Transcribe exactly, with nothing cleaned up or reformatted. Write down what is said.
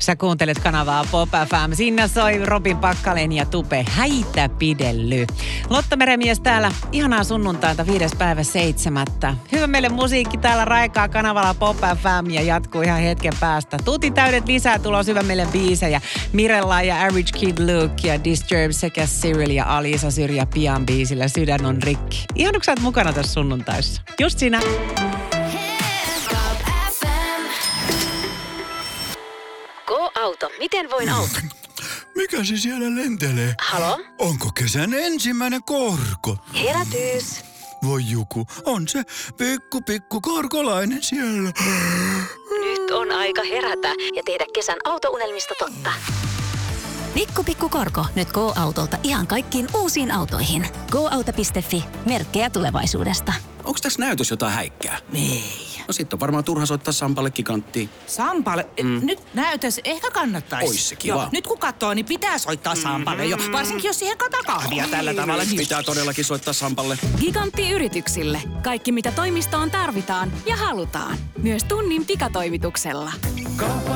Sä kuuntelet kanavaa Pop F M. Siinä soi Robin Pakkalen ja Tupe Häitä pidelly. Lotta Meremies täällä. Ihanaa sunnuntaita viides päivä seitsemättä. Hyvä meille musiikki täällä raikaa kanavalla Pop F M ja jatkuu ihan hetken päästä. Tuutin täydet lisää tulos hyvä meille biisejä. Mirella ja Average Kid Luke ja Disturbed sekä Cyril ja Alisa Syrjä pian biisillä Sydän on rikki. Ihanko sä oot mukana tässä sunnuntaissa? Just sinä. Go-auto. Miten voin auttaa? Mikä se siellä lentelee? Halo? Onko kesän ensimmäinen korko? Herätys. Voi Juku, on se pikku pikku korkolainen siellä. Nyt on aika herätä ja tehdä kesän autounelmista totta. Pikku pikku korko nyt Go-autolta ihan kaikkiin uusiin autoihin. go auto piste fi, merkkejä tulevaisuudesta. Onks tässä näytös jotain häikkää? Ei. No sit on varmaan turha soittaa Sampalle giganttiin. Sampalle? Mm. Nyt näytös ehkä kannattaisi. Ois se kiva. Joo, nyt kun katsoo, niin pitää soittaa Sampalle jo. Varsinkin jos siihen kataa kahvia tällä tavalla. Niin... Pitää todellakin soittaa Sampalle. Gigantti yrityksille. Kaikki mitä toimistoon tarvitaan ja halutaan. Myös tunnin pikatoimituksella.